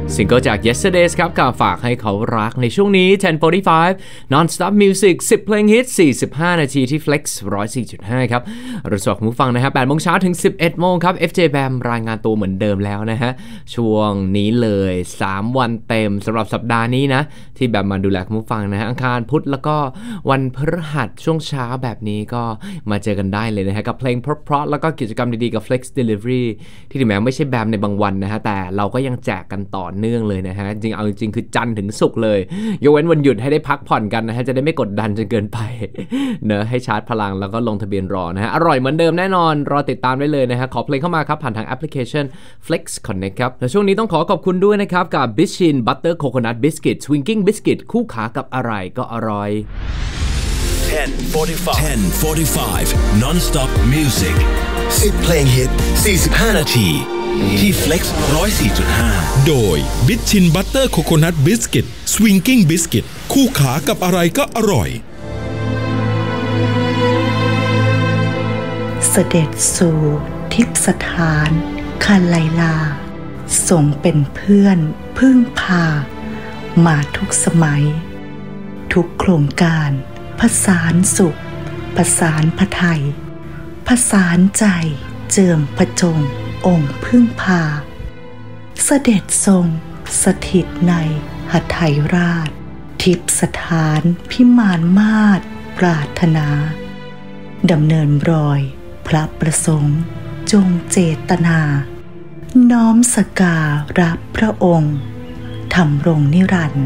ซิงเกิลจาก Yesterdays ครับกับฝากให้เขารักในช่วงนี้ 10:45 Non-stop Music 10 เพลงฮิต 45 นาทีที่ Flex 104.5 ครับเราสวัสดีผู้ฟังนะครับ 8 โมงเช้าถึง 11 โมงครับ FJ Bam รายงานตัวเหมือนเดิมแล้วนะฮะช่วงนี้เลย3 วันเต็มสำหรับสัปดาห์นี้นะที่แบบมาดูแลผู้ฟังนะฮะอังคารพุธแล้วก็วันพฤหัสช่วงเช้าแบบนี้ก็มาเจอกันได้เลยนะฮะกับเพลงเพราะๆแล้วก็กิจกรรมดีๆกับ Flex Delivery ที่ถึงแม้ไม่ใช่แบมในบางวันนะฮะแต่เราก็ยังแจกกันต่อเนื่องเลยนะฮะจริงเอาจริงคือจันทร์ถึงศุกร์เลยยกเว้นวันหยุดให้ได้พักผ่อนกันนะฮะจะได้ไม่กดดันจนเกินไปเนอะให้ชาร์จพลังแล้วก็ลงทะเบียนรอนะฮะอร่อยเหมือนเดิมแน่นอนรอติดตามได้เลยนะฮะขอเพลงเข้ามาครับผ่านทางแอปพลิเคชัน Flex Connect ครับและช่วงนี้ต้องขอขอบคุณด้วยนะครับกับ Bishin Butter Coconut Biscuit Swinging Biscuit คู่ขากับอะไรก็อร่อย 10:45 Non-stop Music 10 เพลงฮิต 45 นาทีที่ Flex 104.5 โดย Bishin Butter Coconut Biscuit Swinging Biscuit คู่ขากับอะไรก็อร่อยเสด็จสู่ทิพสถานคาไลลาทรงเป็นเพื่อนพึ่งพามาทุกสมัยทุกโครงการผสานสุขผสานพระไทยผสานใจเจิมพระจงองค์พึ่งพาเสด็จทรงสถิตในหทัยราชทิพสถานพิมานมาศปรารถนาดำเนินรอยพระประสงค์จงเจตนาน้อมสการะพระองค์ทำรงนิรันดร์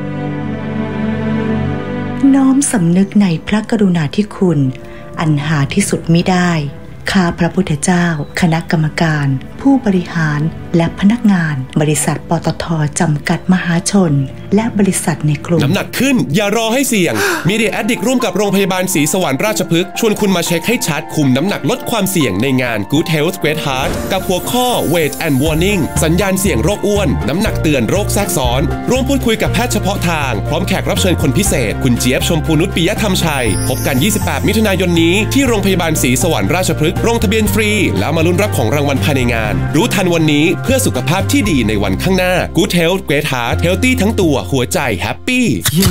น้อมสำนึกในพระกรุณาธิคุณอันหาที่สุดมิได้ข้าพระพุทธเจ้าคณะกรรมการผู้บริหารและพนักงานบริษัทปตท.จำกัดมหาชนและบริษัทในกลุ่มน้ำหนักขึ้นอย่ารอให้เสี่ยง Media Addict ร่วมกับโรงพยาบาลศรีสวรรค์ราชพฤกษ์ชวนคุณมาเช็คให้ชัดคุมน้ำหนักลดความเสี่ยงในงาน Good Health Great Heart กับหัวข้อ Weight and Warning สัญญาณเสี่ยงโรคอ้วนน้ำหนักเตือนโรคแทรกซ้อนร่วมพูดคุยกับแพทย์เฉพาะทางพร้อมแขกรับเชิญคนพิเศษคุณเจี๊ยบชมพูนุชปิยธรรมชัยพบกัน28 มิถุนายนนี้ที่โรงพยาบาลศรีสวรรค์ราชพฤกษ์ลงทะเบียนฟรีแล้วมาลุ้นรับของรางวัลภายในงานรู้ทันวันนี้เพื่อสุขภาพที่ดีในวันข้างหน้า Good Health Great Heart Healthy ทั้งตัวหัวใจแฮปปี้